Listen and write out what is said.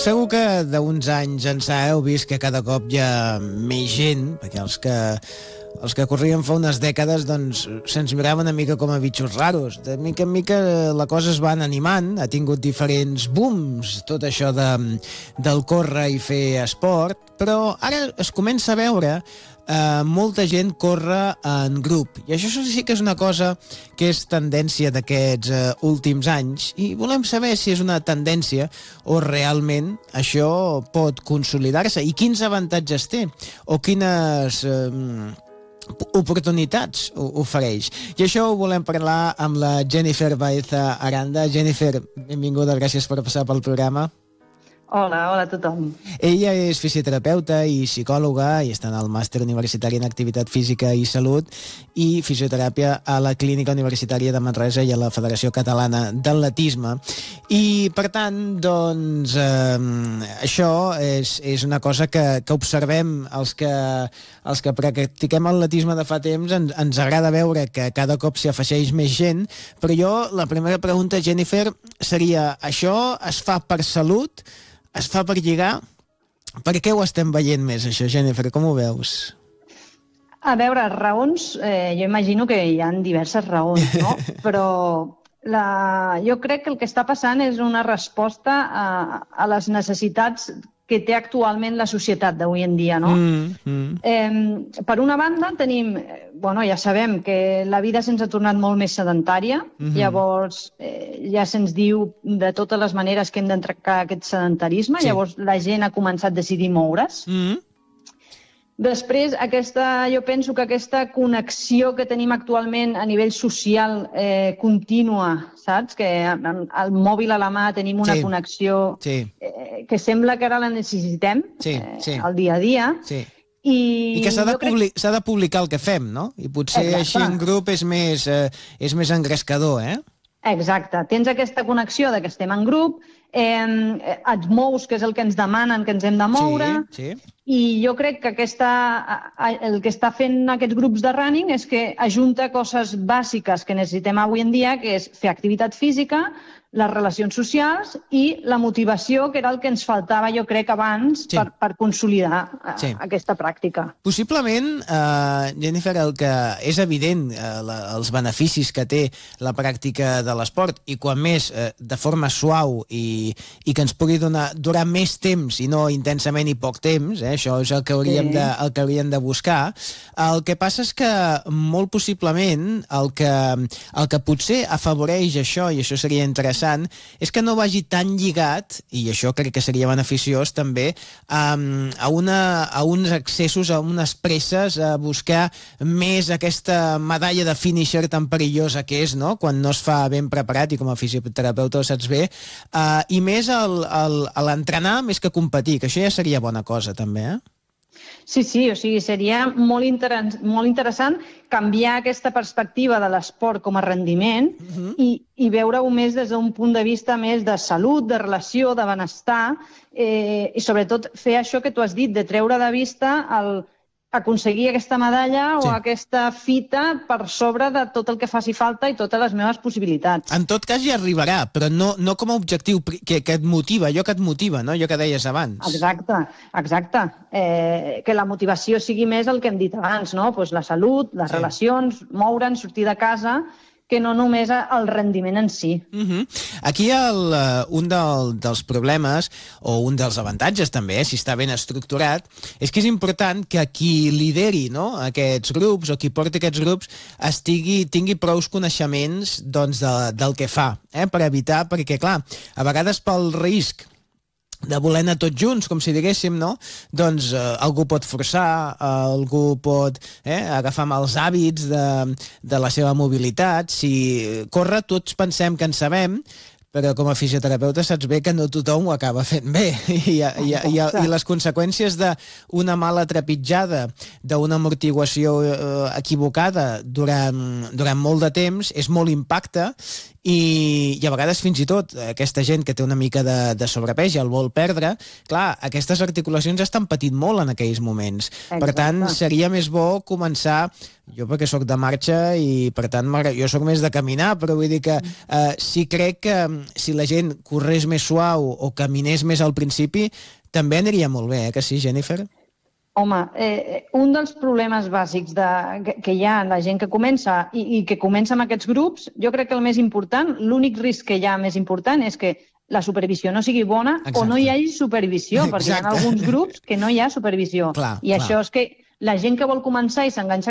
Segur que d'uns anys ençà heu vist que cada cop hi ha més gent, perquè els que corrien fa unes dècades doncs se'ns miraven una mica com a bitxos raros. De mica en mica la cosa es va animant, ha tingut diferents booms, tot això del córrer i fer esport, però ara es comença a veure molta gent corre en grup, i això sí que és una cosa que és tendència d'aquests últims anys, i volem saber si és una tendència o realment això pot consolidar-se i quins avantatges té o quines oportunitats ofereix. I això ho volem parlar amb la Jennifer Baeza Aranda. Jennifer, benvinguda, gràcies per passar pel programa. Hola a tothom. Ella és fisioterapeuta i psicòloga i està en el màster universitari en activitat física i salut i fisioteràpia a la Clínica Universitària de Manresa i a la Federació Catalana d'Atletisme. I, per tant, doncs, això és una cosa que observem els que practiquem atletisme de fa temps. Ens agrada veure que cada cop s'hi afegeix més gent, però jo, la primera pregunta, Jennifer, seria: això es fa per salut? Es fa per lligar? Per què ho estem veient més, això, Jennifer? Com ho veus? A veure, raons, jo imagino que hi ha diverses raons, no? Però jo crec que el que està passant és una resposta a les necessitats que té actualment la societat d'avui en dia, no? Per una banda, tenim, ja sabem que la vida se'ns ha tornat molt més sedentària, llavors ja se'ns diu de totes les maneres que hem d'entrecar aquest sedentarisme, llavors la gent ha començat a decidir moure's. Després, jo penso que aquesta connexió que tenim actualment a nivell social contínua, saps? Que al mòbil a la mà tenim una connexió que sembla que ara la necessitem al dia a dia. I que s'ha de publicar el que fem, no? I potser així en grup és més engrescador, eh? Exacte. Tens aquesta connexió de que estem en grup, et mous, que és el que ens demanen que ens hem de moure, i jo crec que el que està fent aquests grups de running és que ajunta coses bàsiques que necessitem avui en dia, que és fer activitat física, les relacions socials i la motivació, que era el que ens faltava, jo crec, abans per consolidar aquesta pràctica. Possiblement, Jennifer, el que és evident, els beneficis que té la pràctica de l'esport, i quan més de forma suau i que ens pugui durar més temps i no intensament i poc temps, això és el que hauríem de buscar. El que passa és que molt possiblement el que potser afavoreix això, i això seria interessant, és que no vagi tan lligat, i això crec que seria beneficiós també, a uns accessos, a unes presses, a buscar més aquesta medalla de finisher tan perillosa que és, no?, quan no es fa ben preparat, i com a fisioterapeuta ho saps bé, i més a l'entrenar més que competir, que això ja seria bona cosa també, eh? Sí, o sigui, seria molt interessant canviar aquesta perspectiva de l'esport com a rendiment i veure-ho més des d'un punt de vista més de salut, de relació, de benestar, i sobretot fer això que tu has dit, de treure de vista aconseguir aquesta medalla o aquesta fita per sobre de tot el que faci falta i totes les meves possibilitats. En tot cas hi arribarà, però no com a objectiu que et motiva, allò que et motiva, no? Allò que deies abans. Exacte. Que la motivació sigui més el que hem dit abans, no? Pues la salut, les relacions, moure'ns, sortir de casa, que no només el rendiment en si. Aquí un dels problemes, o un dels avantatges també, si està ben estructurat, és que és important que qui lideri aquests grups o qui porti aquests grups tingui prous coneixements del que fa, per evitar, perquè clar, a vegades pel risc de voler anar tots junts, com si diguéssim, no? Doncs algú pot forçar, algú pot agafar mals hàbits de la seva mobilitat. Si corre, tots pensem que en sabem, però com a fisioterapeuta saps bé que no tothom ho acaba fent bé. I les conseqüències d'una mala trepitjada, d'una amortiguació equivocada durant molt de temps, és molt impacte, i a vegades fins i tot aquesta gent que té una mica de sobrepès i el vol perdre, clar, aquestes articulacions estan patint molt en aquells moments. Exacte. Per tant, seria més bo començar, jo perquè sóc de marxa i per tant jo sóc més de caminar, però vull dir que sí crec que si la gent corrés més suau o caminés més al principi, també aniria molt bé, que sí, Jennifer? Home, un dels problemes bàsics que hi ha en la gent que comença i que comença amb aquests grups, jo crec que el més important, l'únic risc que hi ha més important és que la supervisió no sigui bona. Exacte. O no hi hagi supervisió, perquè hi ha alguns grups que no hi ha supervisió. Clar, I això és que la gent que vol començar i s'enganxa